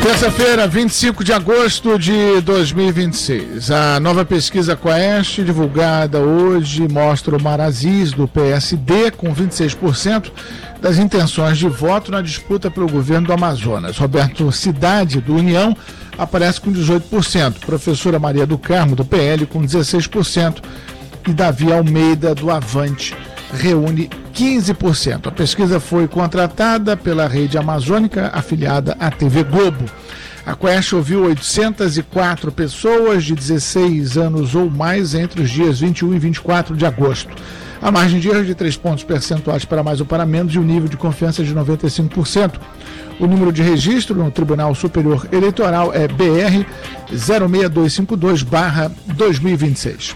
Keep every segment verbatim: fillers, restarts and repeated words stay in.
Terça-feira, vinte e cinco de agosto de dois mil e vinte e seis. A nova pesquisa Quaest, divulgada hoje, mostra o Marazis, do P S D, com vinte e seis por cento das intenções de voto na disputa pelo governo do Amazonas. Roberto Cidade, do União, aparece com dezoito por cento. Professora Maria do Carmo, do P L, com dezesseis por cento. E Davi Almeida, do Avante, reúne quinze por cento. A pesquisa foi contratada pela Rede Amazônica, afiliada à T V Globo. A Quaest ouviu oitocentas e quatro pessoas de dezesseis anos ou mais entre os dias vinte e um e vinte e quatro de agosto. A margem de erro de três pontos percentuais para mais ou para menos e o nível de confiança de noventa e cinco por cento. O número de registro no Tribunal Superior Eleitoral é B R zero seis dois cinco dois barra dois mil e vinte e seis.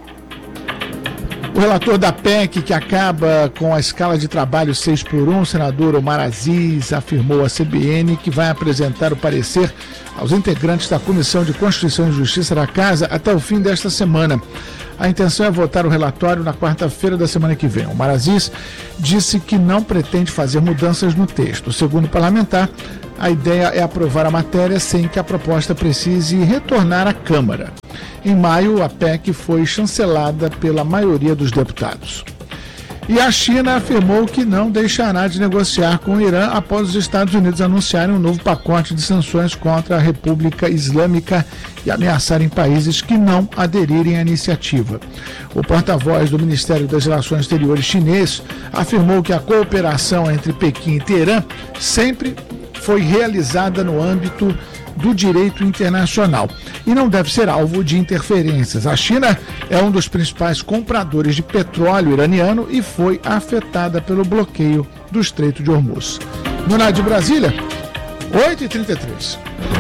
O relator da P E C, que acaba com a escala de trabalho seis por um, o senador Omar Aziz, afirmou à C B N que vai apresentar o parecer aos integrantes da Comissão de Constituição e Justiça da Casa até o fim desta semana. A intenção é votar o relatório na quarta-feira da semana que vem. Omar Aziz disse que não pretende fazer mudanças no texto. Segundo o parlamentar, a ideia é aprovar a matéria sem que a proposta precise retornar à Câmara. Em maio, a P E C foi chancelada pela maioria dos deputados. E a China afirmou que não deixará de negociar com o Irã após os Estados Unidos anunciarem um novo pacote de sanções contra a República Islâmica e ameaçarem países que não aderirem à iniciativa. O porta-voz do Ministério das Relações Exteriores chinês afirmou que a cooperação entre Pequim e Teherã sempre foi realizada no âmbito do direito internacional e não deve ser alvo de interferências. A China é um dos principais compradores de petróleo iraniano e foi afetada pelo bloqueio do Estreito de Hormuz. No horário de Brasília, oito e trinta e três.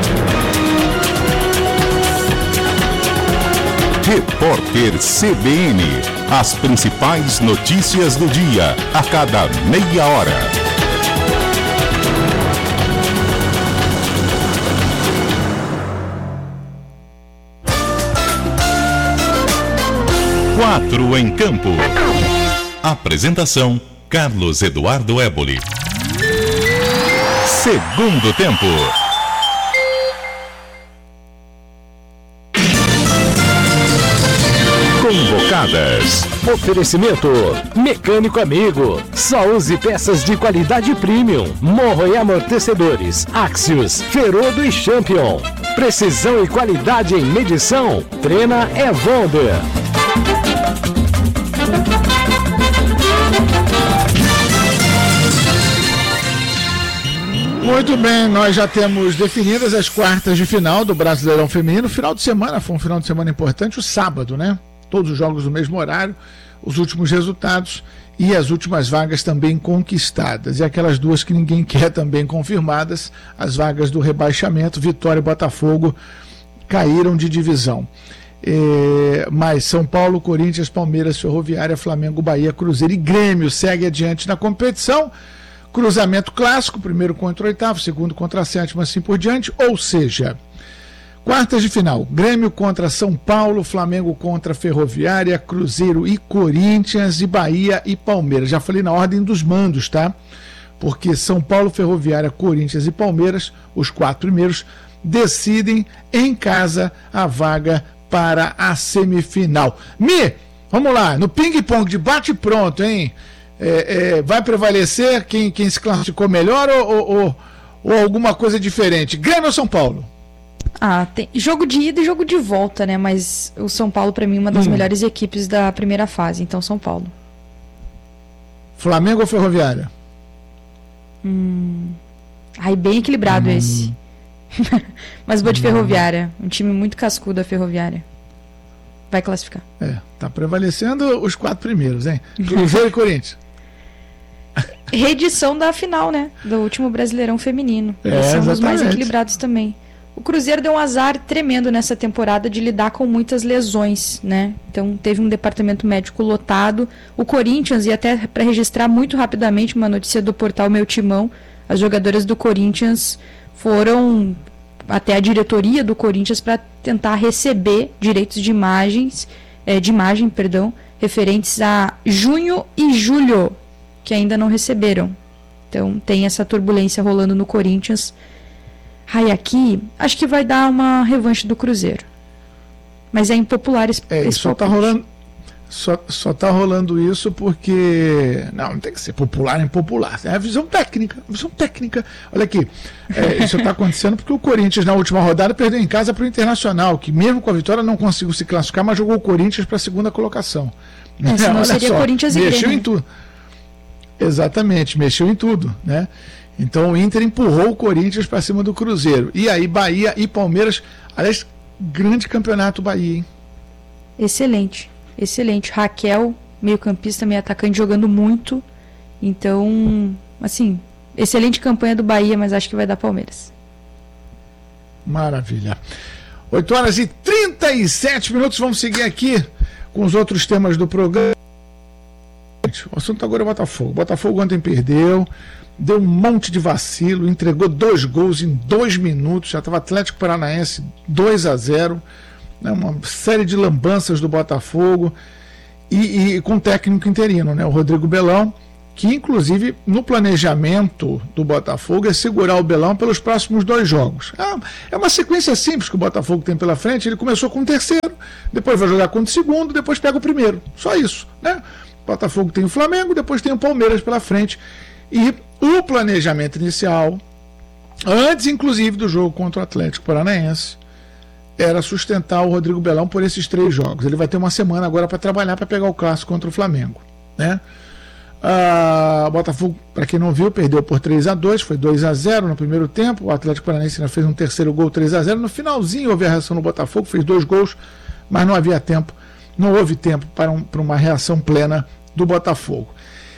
Repórter C B N. As principais notícias do dia, a cada meia hora. Quatro em campo. Apresentação: Carlos Eduardo Éboli. Segundo tempo. Convocadas. Oferecimento: Mecânico Amigo. Só use peças de qualidade premium. Morro e amortecedores. Axios, Ferodo e Champion. Precisão e qualidade em medição. Trena Evolver. Muito bem, nós já temos definidas as quartas de final do Brasileirão Feminino. Final de semana, foi um final de semana importante, o sábado, né? Todos os jogos no mesmo horário, os últimos resultados e as últimas vagas também conquistadas. E aquelas duas que ninguém quer também confirmadas, as vagas do rebaixamento, Vitória e Botafogo caíram de divisão. É, mas São Paulo, Corinthians, Palmeiras, Ferroviária, Flamengo, Bahia, Cruzeiro e Grêmio segue adiante na competição. Cruzamento clássico, primeiro contra o oitavo, segundo contra a sétima, assim por diante. Ou seja, quartas de final, Grêmio contra São Paulo, Flamengo contra Ferroviária, Cruzeiro e Corinthians, e Bahia e Palmeiras. Já falei na ordem dos mandos, tá? Porque São Paulo, Ferroviária, Corinthians e Palmeiras, os quatro primeiros, decidem em casa a vaga para a semifinal. Mi, vamos lá, no ping-pong de bate-pronto, hein? É, é, vai prevalecer quem, quem se classificou melhor ou, ou, ou alguma coisa diferente? Grêmio ou São Paulo? Ah, tem jogo de ida e jogo de volta, né? Mas o São Paulo, para mim, é uma das hum. melhores equipes da primeira fase, então São Paulo. Flamengo ou Ferroviária? Hum... Aí bem equilibrado hum. esse. Mas vou de Ferroviária. Um time muito cascudo, a Ferroviária. Vai classificar. É, tá prevalecendo os quatro primeiros, hein? Cruzeiro e Corinthians. Reedição da final, né? Do último Brasileirão Feminino. É, Eles são exatamente. os mais equilibrados também. O Cruzeiro deu um azar tremendo nessa temporada de lidar com muitas lesões, né? Então teve um departamento médico lotado. O Corinthians, e até para registrar muito rapidamente uma notícia do portal Meu Timão, as jogadoras do Corinthians foram até a diretoria do Corinthians para tentar receber direitos de imagens, é, de imagem, perdão, referentes a junho e julho, que ainda não receberam. Então tem essa turbulência rolando no Corinthians. Ai, aqui, acho que vai dar uma revanche do Cruzeiro. Mas é impopular esse, é, esse só tá rolando só, só tá rolando isso porque não, não tem que ser popular nem impopular, é a visão técnica, a visão técnica. Olha aqui, é, isso está acontecendo porque o Corinthians na última rodada perdeu em casa para o Internacional, que mesmo com a vitória não conseguiu se classificar, mas jogou o Corinthians para a segunda colocação. É, senão Olha seria só, Corinthians e mexeu Grêmio. em tudo. Exatamente, mexeu em tudo, né? Então o Inter empurrou o Corinthians para cima do Cruzeiro. E aí Bahia e Palmeiras, aliás, grande campeonato Bahia, hein? Excelente, excelente. Raquel, meio campista, meio atacante, jogando muito. Então, assim, excelente campanha do Bahia, mas acho que vai dar Palmeiras. Maravilha. oito horas e trinta e sete minutos, vamos seguir aqui com os outros temas do programa. O assunto agora é Botafogo. Botafogo ontem perdeu, deu um monte de vacilo, entregou dois gols em dois minutos, já estava Atlético Paranaense dois a zero, né, uma série de lambanças do Botafogo e, e com técnico interino, né, o Rodrigo Belão, que inclusive no planejamento do Botafogo é segurar o Belão pelos próximos dois jogos. É, é uma sequência simples que o Botafogo tem pela frente. Ele começou com o terceiro, depois vai jogar contra o segundo, depois pega o primeiro, só isso, né? O Botafogo tem o Flamengo, depois tem o Palmeiras pela frente. E o planejamento inicial, antes inclusive do jogo contra o Atlético Paranaense, era sustentar o Rodrigo Belão por esses três jogos. Ele vai ter uma semana agora para trabalhar para pegar o clássico contra o Flamengo, né? Ah, o Botafogo, para quem não viu, perdeu por três a dois, foi dois a zero no primeiro tempo. O Atlético Paranaense ainda fez um terceiro gol, três a zero. No finalzinho houve a reação no Botafogo, fez dois gols, mas não havia tempo, não houve tempo para, um, para uma reação plena do Botafogo.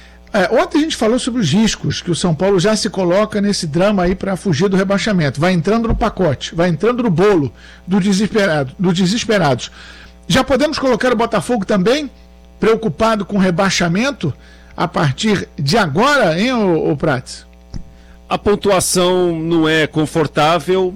É, ontem a gente falou sobre os riscos que o São Paulo já se coloca nesse drama aí para fugir do rebaixamento. Vai entrando no pacote, vai entrando no bolo do desesperado, dos desesperados. Já podemos colocar o Botafogo também preocupado com o rebaixamento a partir de agora, hein, ô, ô Prats? A pontuação não é confortável.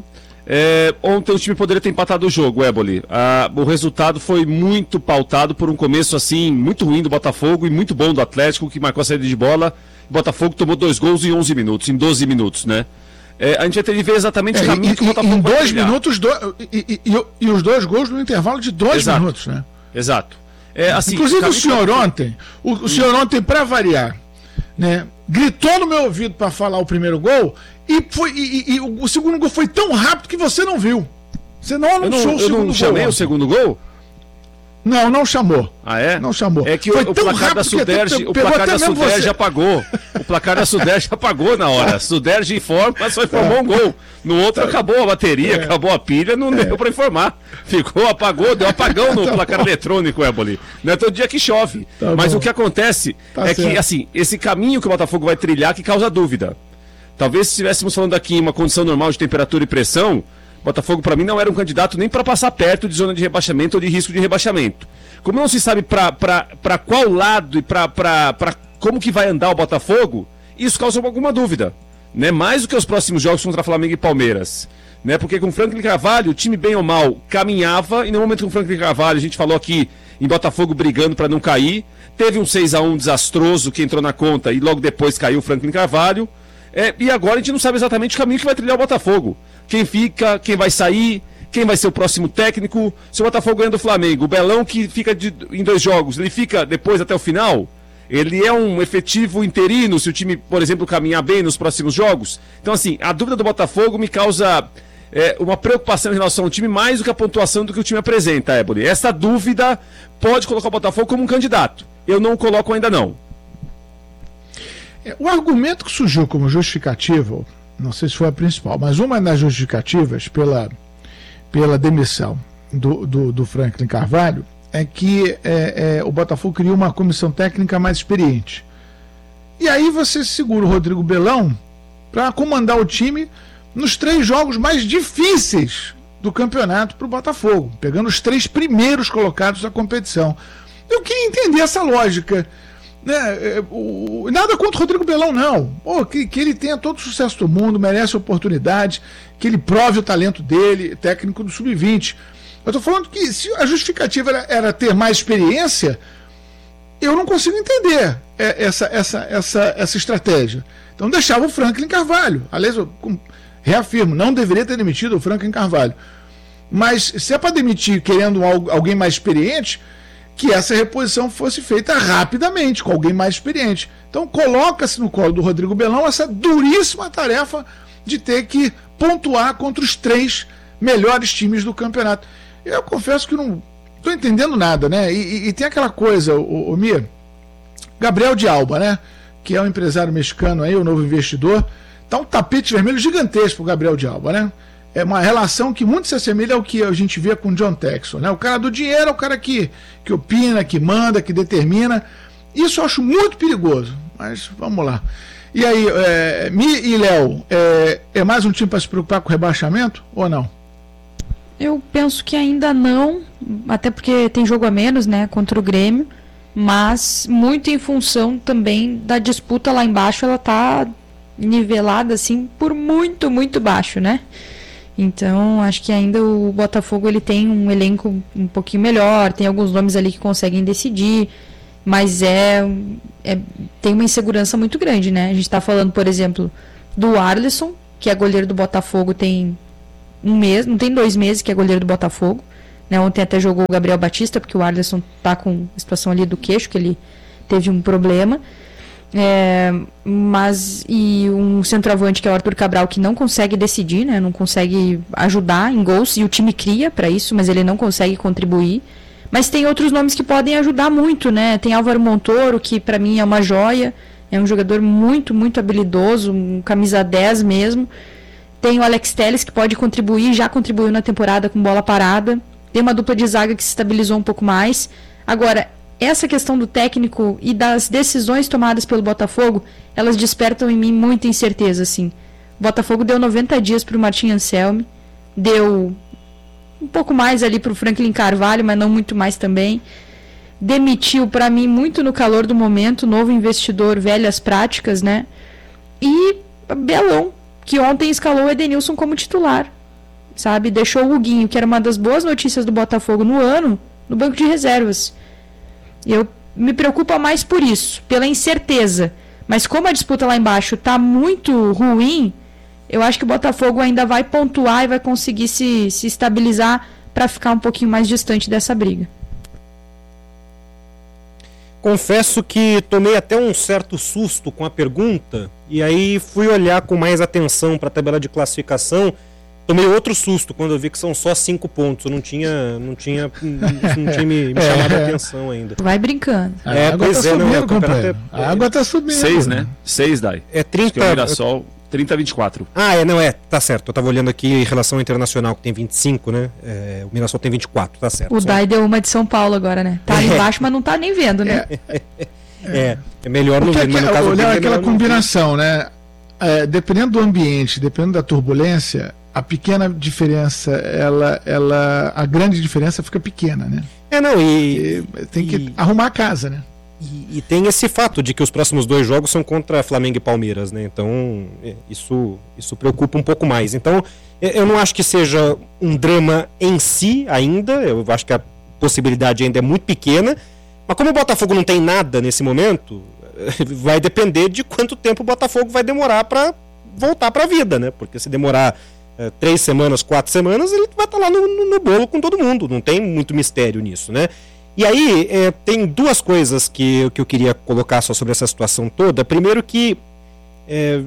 É, ontem o time poderia ter empatado o jogo, Éboli. Ah, o resultado foi muito pautado por um começo assim muito ruim do Botafogo e muito bom do Atlético, que marcou a saída de bola. O Botafogo tomou dois gols em onze minutos, em doze minutos, né? É, a gente vai ter de ver exatamente é, o caminho e, que o Botafogo em vai dois trilhar. minutos do, e, e, e, e os dois gols no intervalo de dois Exato. minutos, né? Exato. É, assim, inclusive o senhor que... ontem, o, o senhor ontem, para variar, né, gritou no meu ouvido para falar o primeiro gol e, foi, e, e, e o segundo gol foi tão rápido que você não viu. Você não anunciou o segundo gol. Eu não chamei o segundo gol? Não, não chamou. Ah, é? Não chamou. É que foi o, o placar da Suderge, o placar da Suderge apagou. O placar da Suderge apagou na hora. Suderge informa, mas só informou um gol. No outro acabou a bateria, é. acabou a pilha, não é. deu para informar. Ficou, apagou, deu apagão no tá placar bom. eletrônico, Éboli. Não é todo dia que chove. Tá mas bom. O que acontece tá é certo. que, assim, esse caminho que o Botafogo vai trilhar que causa dúvida. Talvez se estivéssemos falando aqui em uma condição normal de temperatura e pressão, Botafogo, para mim, não era um candidato nem para passar perto de zona de rebaixamento ou de risco de rebaixamento. Como não se sabe para qual lado e para como que vai andar o Botafogo, isso causa alguma dúvida. Né? Mais do que os próximos jogos contra Flamengo e Palmeiras. Né? Porque com o Franklin Carvalho, o time bem ou mal caminhava, e no momento com o Franklin Carvalho, a gente falou aqui em Botafogo brigando para não cair. Teve um seis a um desastroso que entrou na conta e logo depois caiu o Franklin Carvalho. É, e agora a gente não sabe exatamente o caminho que vai trilhar o Botafogo. Quem fica, quem vai sair, quem vai ser o próximo técnico. Se o Botafogo ganha do Flamengo, o Belão que fica de, em dois jogos, ele fica depois até o final? Ele é um efetivo interino se o time, por exemplo, caminhar bem nos próximos jogos? Então, assim, a dúvida do Botafogo me causa é, uma preocupação em relação ao time mais do que a pontuação do que o time apresenta, Éboli. Essa dúvida pode colocar o Botafogo como um candidato. Eu não coloco ainda não. O argumento que surgiu como justificativo, não sei se foi a principal, mas uma das justificativas pela, pela demissão do, do, do Franklin Carvalho é que é, é, o Botafogo queria uma comissão técnica mais experiente. E aí você segura o Rodrigo Belão para comandar o time nos três jogos mais difíceis do campeonato para o Botafogo, pegando os três primeiros colocados da competição. Eu queria entender essa lógica. Né, o, nada contra o Rodrigo Belão, não. Pô, que, que ele tenha todo o sucesso do mundo, merece oportunidade, que ele prove o talento dele, técnico do sub vinte. Eu estou falando que se a justificativa era, era ter mais experiência, eu não consigo entender essa, essa, essa, essa estratégia. Então deixava o Franklin Carvalho. Aliás, reafirmo, não deveria ter demitido o Franklin Carvalho. Mas se é para demitir querendo alguém mais experiente, que essa reposição fosse feita rapidamente, com alguém mais experiente. Então coloca-se no colo do Rodrigo Belão essa duríssima tarefa de ter que pontuar contra os três melhores times do campeonato. Eu confesso que não estou entendendo nada, né? E, e, e tem aquela coisa, o, o Mia, Gabriel de Alba, né? Que é um empresário mexicano aí, o novo investidor, tá um tapete vermelho gigantesco pro Gabriel de Alba, né? É uma relação que muito se assemelha ao que a gente vê com o John Textor, né? O cara do dinheiro é o cara que, que opina, que manda, que determina. Isso eu acho muito perigoso, mas vamos lá. E aí, é, Mi e Léo, é, é mais um time para se preocupar com o rebaixamento ou não? Eu penso que ainda não, até porque tem jogo a menos, né, contra o Grêmio, mas muito em função também da disputa lá embaixo, ela tá nivelada assim por muito, muito baixo, né? Então, acho que ainda o Botafogo ele tem um elenco um pouquinho melhor, tem alguns nomes ali que conseguem decidir, mas é, é tem uma insegurança muito grande, né? A gente está falando, por exemplo, do Arlisson, que é goleiro do Botafogo, tem um mês, não tem dois meses que é goleiro do Botafogo, né? Ontem até jogou o Gabriel Batista, porque o Arlisson tá com a situação ali do queixo, que ele teve um problema. É, mas e um centroavante que é o Arthur Cabral, que não consegue decidir, né, não consegue ajudar em gols, e o time cria para isso, mas ele não consegue contribuir. Mas tem outros nomes que podem ajudar muito, né? Tem Álvaro Montoro, que para mim é uma joia, é um jogador muito, muito habilidoso, um camisa dez mesmo. Tem o Alex Telles, que pode contribuir, já contribuiu na temporada com bola parada. Tem uma dupla de zaga que se estabilizou um pouco mais. Agora, essa questão do técnico e das decisões tomadas pelo Botafogo, elas despertam em mim muita incerteza, assim. O Botafogo deu noventa dias para o Martim Anselmi, deu um pouco mais ali para o Franklin Carvalho, mas não muito mais também. Demitiu, para mim, muito no calor do momento, novo investidor, velhas práticas, né? E Belão, que ontem escalou o Edenilson como titular, sabe? Deixou o Huguinho, que era uma das boas notícias do Botafogo no ano, no banco de reservas. Eu me preocupo mais por isso, pela incerteza. Mas como a disputa lá embaixo está muito ruim, eu acho que o Botafogo ainda vai pontuar e vai conseguir se, se estabilizar para ficar um pouquinho mais distante dessa briga. Confesso que tomei até um certo susto com a pergunta, e aí fui olhar com mais atenção para a tabela de classificação. Tomei outro susto quando eu vi que são só cinco pontos. Eu não tinha, não tinha, não tinha me, me é, chamado a atenção ainda. Vai brincando. A é, água pois tá é, subindo, não, é, companheiro. É, a água tá subindo. Seis, né? Seis, Dai. É trinta. Acho que é o Mirassol, trinta a vinte e quatro. Ah, é, não é, tá certo. Eu tava olhando aqui em relação ao Internacional, que tem vinte e cinco, né? É, o Mirassol tem vinte e quatro, tá certo. O só... Dai deu uma de São Paulo agora, né? Tá ali embaixo, mas não tá nem vendo, né? É, é, é melhor não ver, mas no caso olhar aquela combinação, né? É, dependendo do ambiente, dependendo da turbulência, a pequena diferença, ela, ela, a grande diferença fica pequena, né? É, não, e... e tem que e, arrumar a casa, né? E, e tem esse fato de que os próximos dois jogos são contra Flamengo e Palmeiras, né? Então, isso, isso preocupa um pouco mais. Então, eu não acho que seja um drama em si ainda, eu acho que a possibilidade ainda é muito pequena, mas como o Botafogo não tem nada nesse momento, vai depender de quanto tempo o Botafogo vai demorar para voltar para a vida, né? Porque se demorar é, três semanas, quatro semanas, ele vai estar tá lá no, no, no bolo com todo mundo. Não tem muito mistério nisso, né? E aí, é, tem duas coisas que, que eu queria colocar só sobre essa situação toda. Primeiro que é,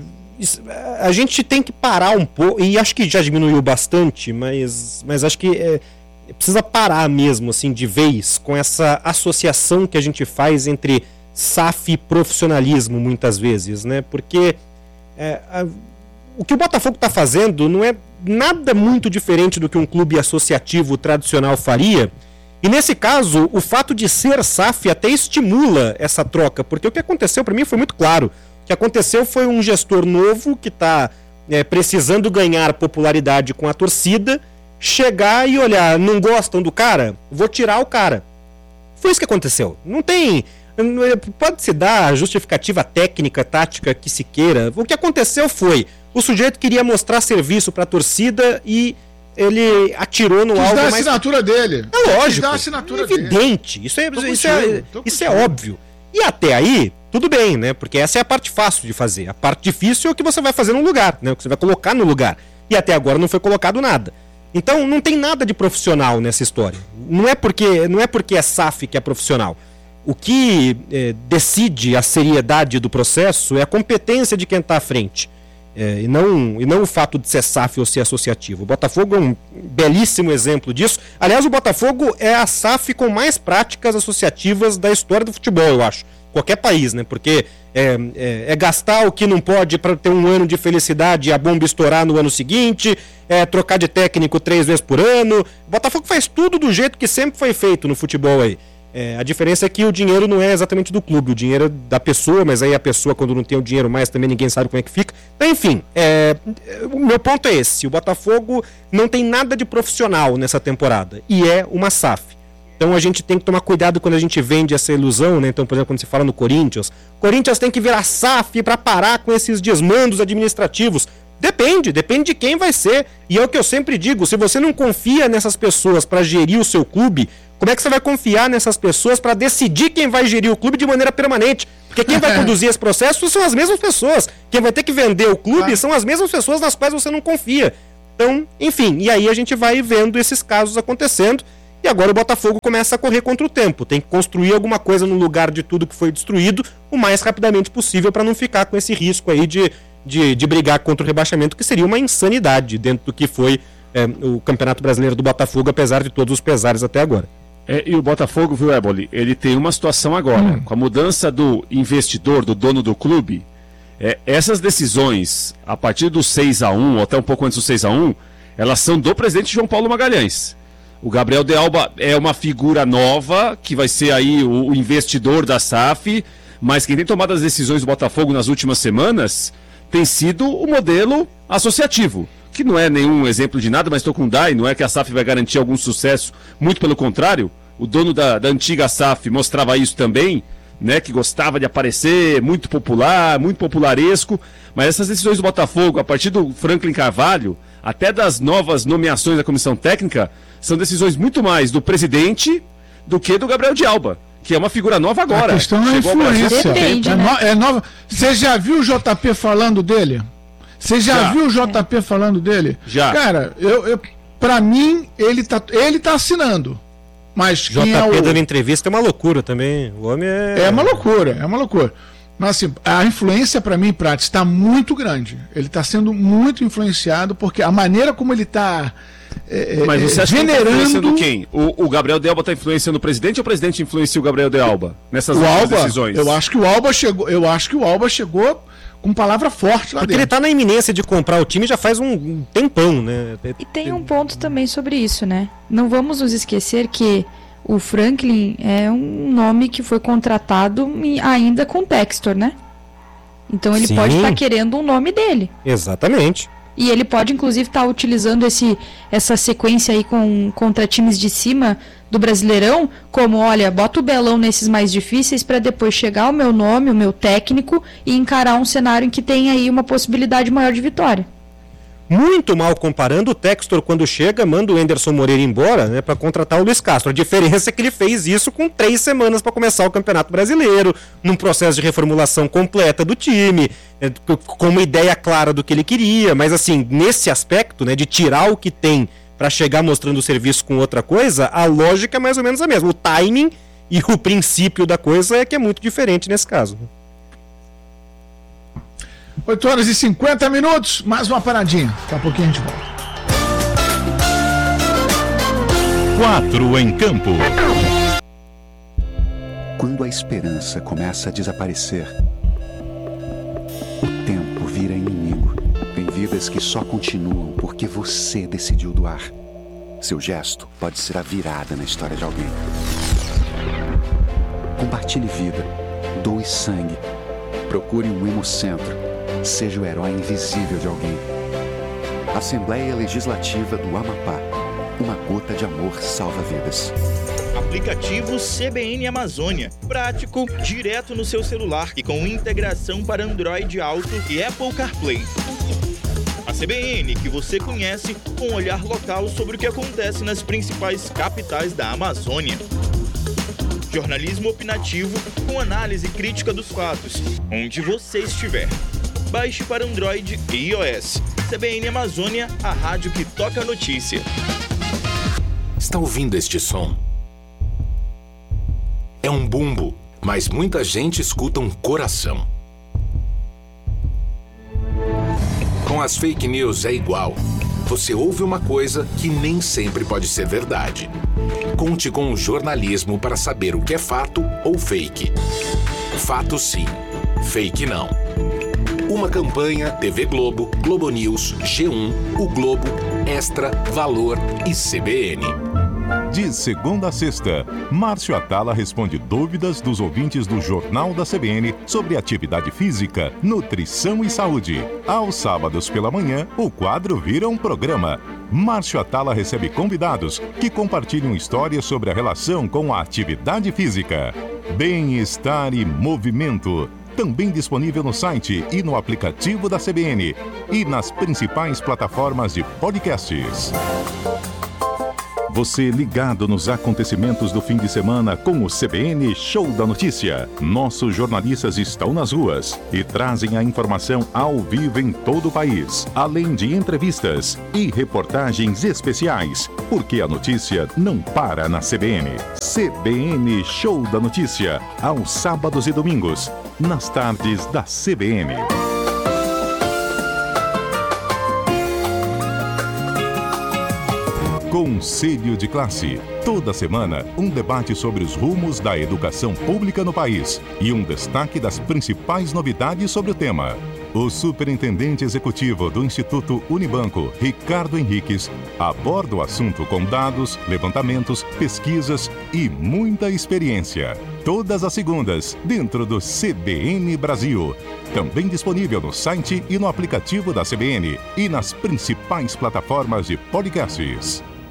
a gente tem que parar um pouco, e acho que já diminuiu bastante, mas, mas acho que é, precisa parar mesmo, assim, de vez, com essa associação que a gente faz entre S A F e profissionalismo, muitas vezes, né? Porque é, a, o que o Botafogo está fazendo não é nada muito diferente do que um clube associativo tradicional faria. E nesse caso, o fato de ser S A F até estimula essa troca, porque o que aconteceu para mim foi muito claro. O que aconteceu foi um gestor novo que está é, precisando ganhar popularidade com a torcida, chegar e olhar, não gostam do cara? Vou tirar o cara. Foi isso que aconteceu. Não tem... Pode-se dar a justificativa técnica, tática que se queira. O que aconteceu foi, o sujeito queria mostrar serviço para a torcida e ele atirou no Quis alvo. Dar a mais... assinatura dele. É lógico. Dar a assinatura é evidente. Dele. Isso é, isso é, isso é óbvio. E até aí, tudo bem, né? Porque essa é a parte fácil de fazer. A parte difícil é o que você vai fazer no lugar, né? O que você vai colocar no lugar. E até agora não foi colocado nada. Então não tem nada de profissional nessa história. Não é porque, não é porque é S A F que é profissional. O que é, decide a seriedade do processo é a competência de quem está à frente. É, e, não, e não o fato de ser S A F ou ser associativo. O Botafogo é um belíssimo exemplo disso. Aliás, o Botafogo é a S A F com mais práticas associativas da história do futebol, eu acho. Qualquer país, né? Porque é, é, é gastar o que não pode para ter um ano de felicidade e a bomba estourar no ano seguinte, é trocar de técnico três vezes por ano. O Botafogo faz tudo do jeito que sempre foi feito no futebol aí. É, a diferença é que o dinheiro não é exatamente do clube, o dinheiro é da pessoa, mas aí a pessoa, quando não tem o dinheiro mais, também ninguém sabe como é que fica. Então, enfim, é, o meu ponto é esse: o Botafogo não tem nada de profissional nessa temporada, e é uma S A F. Então a gente tem que tomar cuidado quando a gente vende essa ilusão, né? Então, por exemplo, quando se fala no Corinthians, Corinthians tem que virar S A F para parar com esses desmandos administrativos. Depende, depende de quem vai ser. E é o que eu sempre digo: se você não confia nessas pessoas para gerir o seu clube, como é que você vai confiar nessas pessoas para decidir quem vai gerir o clube de maneira permanente? Porque quem vai conduzir esse processo são as mesmas pessoas. Quem vai ter que vender o clube ah. são as mesmas pessoas nas quais você não confia. Então, enfim, e aí a gente vai vendo esses casos acontecendo. E agora o Botafogo começa a correr contra o tempo. Tem que construir alguma coisa no lugar de tudo que foi destruído o mais rapidamente possível para não ficar com esse risco aí de, de, de brigar contra o rebaixamento, que seria uma insanidade dentro do que foi é, o Campeonato Brasileiro do Botafogo, apesar de todos os pesares até agora. É, e o Botafogo, viu, Éboli, ele tem uma situação agora. Hum. Com a mudança do investidor, do dono do clube, é, essas decisões, a partir do seis a um, ou até um pouco antes do seis a um, elas são do presidente João Paulo Magalhães. O Gabriel de Alba é uma figura nova, que vai ser aí o, o investidor da S A F, mas quem tem tomado as decisões do Botafogo nas últimas semanas tem sido o modelo associativo, que não é nenhum exemplo de nada, mas estou com o Dai, não é que a S A F vai garantir algum sucesso, muito pelo contrário. O dono da, da antiga S A F mostrava isso também, né, que gostava de aparecer, muito popular, muito popularesco, mas essas decisões do Botafogo, a partir do Franklin Carvalho, até das novas nomeações da comissão técnica, são decisões muito mais do presidente do que do Gabriel de Alba, que é uma figura nova agora. A questão é a influência. Depende, é, né? no, é nova. Você já viu o J P falando dele? Você já, já viu o J P é. falando dele? Já. Cara, eu, eu, pra mim, ele tá, ele tá assinando. Mas J P é o... dando entrevista é uma loucura também. O homem é... É uma loucura, é uma loucura. Mas assim, a influência para mim, Prati, está muito grande. Ele está sendo muito influenciado, porque a maneira como ele está é, Mas você acha venerando... que está influenciando quem? O, o Gabriel de Alba está influenciando o presidente ou o presidente influencia o Gabriel de Alba nessas o Alba, decisões? Eu acho que o Alba chegou, eu acho que o Alba chegou com palavra forte lá porque dentro. Ele está na iminência de comprar o time já faz um tempão, né? E tem um ponto também sobre isso, né? Não vamos nos esquecer que o Franklin é um nome que foi contratado ainda com Textor, né? Então ele Sim. pode estar tá querendo um nome dele. Exatamente. E ele pode, inclusive, estar tá utilizando esse, essa sequência aí com, contra times de cima do Brasileirão, como, olha, bota o Belão nesses mais difíceis para depois chegar o meu nome, o meu técnico, e encarar um cenário em que tem aí uma possibilidade maior de vitória. Muito mal comparando, o Textor, quando chega, manda o Anderson Moreira embora, né, para contratar o Luiz Castro. A diferença é que ele fez isso com três semanas para começar o Campeonato Brasileiro, num processo de reformulação completa do time, é, com uma ideia clara do que ele queria, mas assim, nesse aspecto, né, de tirar o que tem para chegar mostrando o serviço com outra coisa, a lógica é mais ou menos a mesma. O timing e o princípio da coisa é que é muito diferente nesse caso. oito horas e cinquenta minutos, mais uma paradinha. Daqui a pouquinho a gente volta. Quatro em campo. Quando a esperança começa a desaparecer, o tempo vira inimigo. Tem vidas que só continuam porque você decidiu doar. Seu gesto pode ser a virada na história de alguém. Compartilhe vida. Doe sangue. Procure um hemocentro. Seja o herói invisível de alguém. Assembleia Legislativa do Amapá. Uma gota de amor salva vidas. Aplicativo C B N Amazônia. Prático, direto no seu celular e com integração para Android Auto e Apple CarPlay. A C B N que você conhece com um olhar local sobre o que acontece nas principais capitais da Amazônia. Jornalismo opinativo com análise crítica dos fatos, onde você estiver. Baixe para Android e iOS. C B N Amazônia, a rádio que toca a notícia. Está ouvindo este som? É um bumbo, mas muita gente escuta um coração. Com as fake news é igual. Você ouve uma coisa que nem sempre pode ser verdade. Conte com o jornalismo para saber o que é fato ou fake. Fato sim, fake não. Uma campanha T V Globo, Globo News, G um, O Globo, Extra, Valor e C B N. De segunda a sexta, Márcio Atala responde dúvidas dos ouvintes do Jornal da C B N sobre atividade física, nutrição e saúde. Aos sábados pela manhã, o quadro vira um programa. Márcio Atala recebe convidados que compartilham histórias sobre a relação com a atividade física. Bem-estar e movimento. Também disponível no site e no aplicativo da C B N e nas principais plataformas de podcasts. Você ligado nos acontecimentos do fim de semana com o C B N Show da Notícia. Nossos jornalistas estão nas ruas e trazem a informação ao vivo em todo o país, além de entrevistas e reportagens especiais, porque a notícia não para na C B N. C B N Show da Notícia, aos sábados e domingos, nas tardes da C B N. Conselho de Classe. Toda semana, um debate sobre os rumos da educação pública no país e um destaque das principais novidades sobre o tema. O superintendente executivo do Instituto Unibanco, Ricardo Henriques, aborda o assunto com dados, levantamentos, pesquisas e muita experiência. Todas as segundas, dentro do C B N Brasil. Também disponível no site e no aplicativo da C B N e nas principais plataformas de podcasts.